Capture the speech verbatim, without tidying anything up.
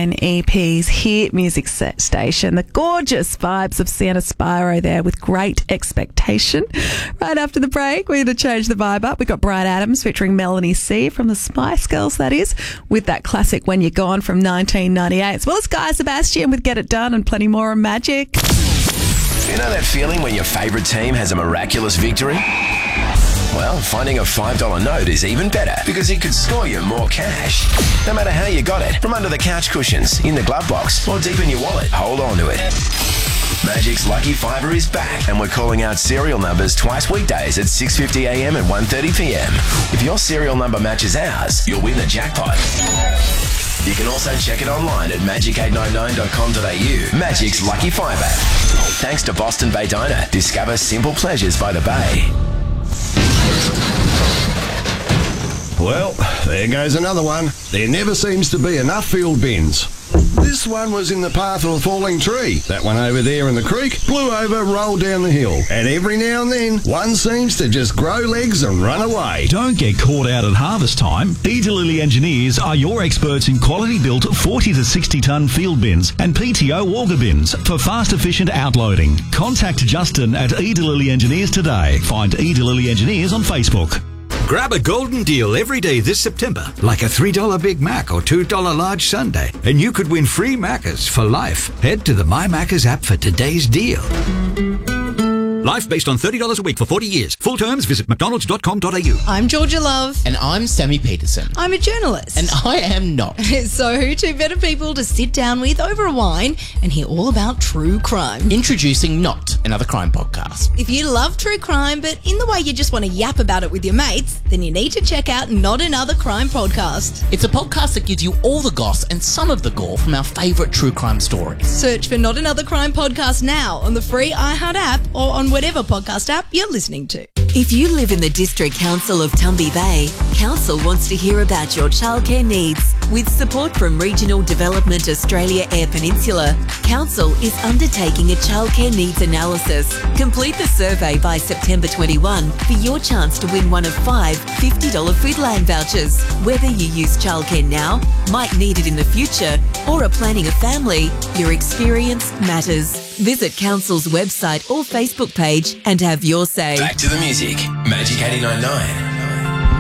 nine E P's hit music set station. The gorgeous vibes of Sienna Spiro there with Great Expectation. Right after the break, we're going to change the vibe up. We've got Bryan Adams featuring Melanie C from the Spice Girls, that is, with that classic When You're Gone from nineteen ninety-eight, as well as Guy Sebastian with Get It Done and plenty more on Magic. You know that feeling when your favourite team has a miraculous victory? Well, finding a five dollar note is even better because it could score you more cash. No matter how you got it, from under the couch cushions, in the glove box, or deep in your wallet, hold on to it. Magic's Lucky Fiver is back, and we're calling out serial numbers twice weekdays at six fifty a m and one thirty p m. If your serial number matches ours, you'll win the jackpot. You can also check it online at magic eight nine nine dot com dot a u. Magic's Lucky Fiver. Thanks to Boston Bay Diner. Discover simple pleasures by the bay. Well, there goes another one. There never seems to be enough field bins. This one was in the path of a falling tree. That one over there in the creek blew over, rolled down the hill. And every now and then, one seems to just grow legs and run away. Don't get caught out at harvest time. Edelily Engineers are your experts in quality-built forty to sixty tonne field bins and P T O auger bins for fast, efficient outloading. Contact Justin at Edelily Engineers today. Find Edelily Engineers on Facebook. Grab a golden deal every day this September, like a three dollar Big Mac or two dollar large sundae, and you could win free Maccas for life. Head to the My Maccas app for today's deal. Life based on thirty dollars a week for forty years. Full terms, visit mcdonalds dot com dot a u. I'm Georgia Love. And I'm Sammy Peterson. I'm a journalist. And I am not. So who two better people to sit down with over a wine and hear all about true crime? Introducing Not, another crime podcast. If you love true crime, but in the way you just want to yap about it with your mates, then you need to check out Not Another Crime Podcast. It's a podcast that gives you all the goss and some of the gore from our favourite true crime stories. Search for Not Another Crime Podcast now on the free iHeart app or on whatever podcast app you're listening to. If you live in the District Council of Tumby Bay, Council wants to hear about your childcare needs. With support from Regional Development Australia Eyre Peninsula, Council is undertaking a childcare needs analysis. Complete the survey by September twenty-first for your chance to win one of five fifty dollar Foodland vouchers. Whether you use childcare now, might need it in the future, or are planning a family, your experience matters. Visit Council's website or Facebook page and have your say. Back to the music. Magic eighty-nine point nine.